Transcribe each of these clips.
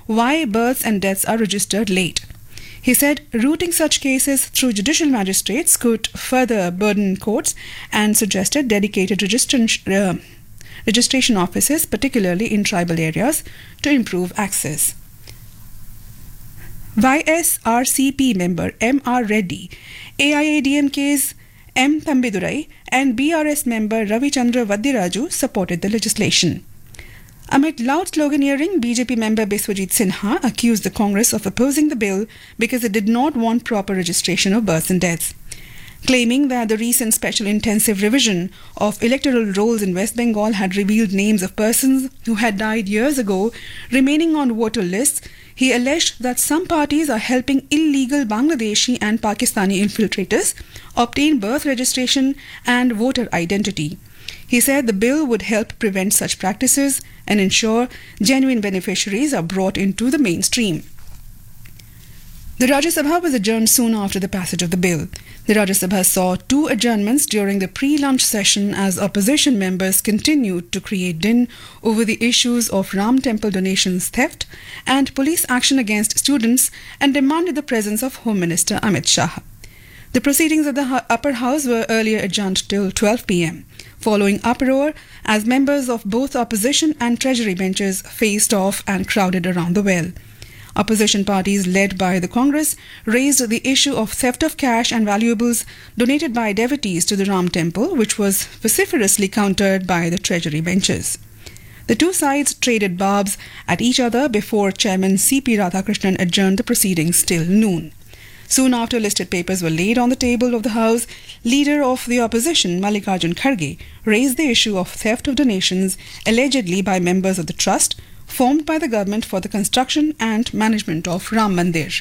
why births and deaths are registered late. He said routing such cases through judicial magistrates could further burden courts and suggested dedicated registration offices, particularly in tribal areas, to improve access. YSRCP member M.R. Reddy, AIADMK's M. Thambidurai and BRS member Ravichandra Vadiraju supported the legislation. Amid loud sloganeering, BJP member Biswajit Sinha accused the Congress of opposing the bill because it did not want proper registration of births and deaths. Claiming that the recent special intensive revision of electoral rolls in West Bengal had revealed names of persons who had died years ago remaining on voter lists, he alleged that some parties are helping illegal Bangladeshi and Pakistani infiltrators obtain birth registration and voter identity. He said the bill would help prevent such practices and ensure genuine beneficiaries are brought into the mainstream. The Rajya Sabha was adjourned soon after the passage of the bill. The Rajya Sabha saw 2 adjournments during the pre-lunch session as opposition members continued to create din over the issues of Ram Temple donations theft and police action against students and demanded the presence of Home Minister Amit Shah. The proceedings of the upper house were earlier adjourned till 12 p.m. following uproar as members of both opposition and treasury benches faced off and crowded around the well. Opposition parties led by the Congress raised the issue of theft of cash and valuables donated by devotees to the Ram Temple, which was vociferously countered by the treasury benches. The two sides traded barbs at each other before Chairman C.P. Radhakrishnan adjourned the proceedings till noon. Soon after listed papers were laid on the table of the House, leader of the opposition, Mallikarjun Kharge, raised the issue of theft of donations allegedly by members of the trust formed by the government for the construction and management of Ram Mandir.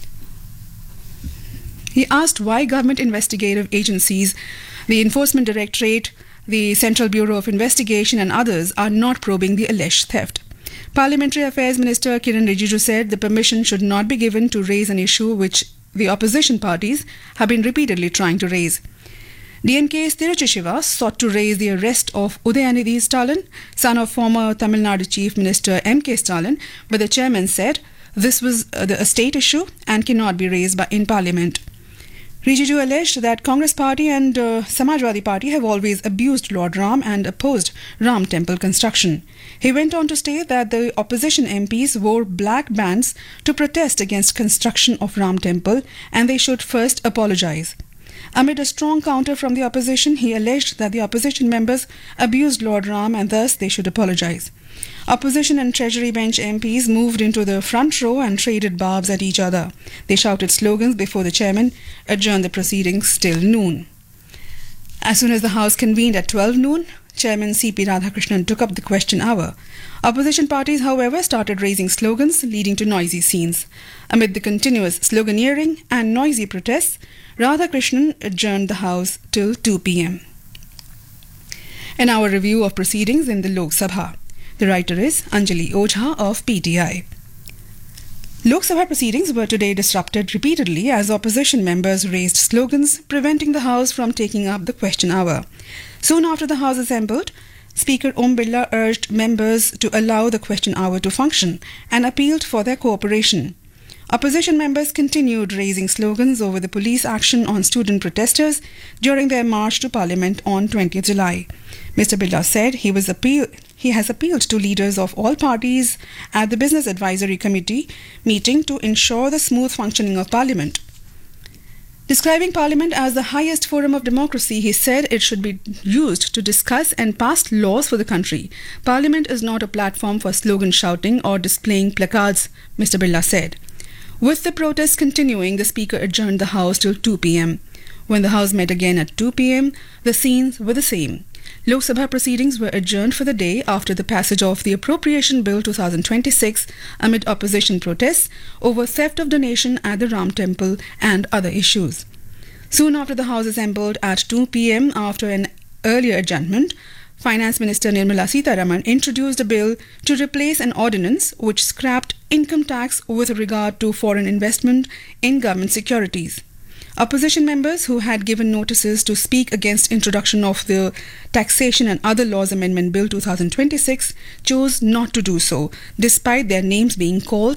He asked why government investigative agencies, the Enforcement Directorate, the Central Bureau of Investigation and others are not probing the alleged theft. Parliamentary Affairs Minister Kiran Rijiju said the permission should not be given to raise an issue which the opposition parties have been repeatedly trying to raise. DMK's Tiruchi Shiva sought to raise the arrest of Udayanidhi Stalin, son of former Tamil Nadu Chief Minister M.K. Stalin, but the chairman said this was a state issue and cannot be raised in Parliament. Rijiju alleged that Congress Party and Samajwadi Party have always abused Lord Ram and opposed Ram Temple construction. He went on to state that the opposition MPs wore black bands to protest against construction of Ram Temple and they should first apologize. Amid a strong counter from the opposition, he alleged that the opposition members abused Lord Ram and thus they should apologize. Opposition and Treasury Bench MPs moved into the front row and traded barbs at each other. They shouted slogans before the chairman adjourned the proceedings till noon. As soon as the House convened at 12 noon, Chairman C.P. Radhakrishnan took up the question hour. Opposition parties, however, started raising slogans, leading to noisy scenes. Amid the continuous sloganeering and noisy protests, Radhakrishnan adjourned the House till 2 p.m. In our review of proceedings in the Lok Sabha, the writer is Anjali Ojha of PTI. Lok Sabha proceedings were today disrupted repeatedly as opposition members raised slogans preventing the House from taking up the question hour. Soon after the House assembled, Speaker Om Birla urged members to allow the question hour to function and appealed for their cooperation. Opposition members continued raising slogans over the police action on student protesters during their march to Parliament on 20th July. Mr. Birla said he has appealed to leaders of all parties at the Business Advisory Committee meeting to ensure the smooth functioning of Parliament. Describing Parliament as the highest forum of democracy, he said it should be used to discuss and pass laws for the country. Parliament is not a platform for slogan shouting or displaying placards, Mr. Birla said. With the protests continuing, the Speaker adjourned the House till 2 p.m. When the House met again at 2 p.m., the scenes were the same. Lok Sabha proceedings were adjourned for the day after the passage of the Appropriation Bill 2026 amid opposition protests over theft of donation at the Ram Temple and other issues. Soon after the House assembled at 2 p.m. after an earlier adjournment, Finance Minister Nirmala Sitharaman introduced a bill to replace an ordinance which scrapped income tax with regard to foreign investment in government securities. Opposition members who had given notices to speak against introduction of the Taxation and Other Laws Amendment Bill 2026 chose not to do so, despite their names being called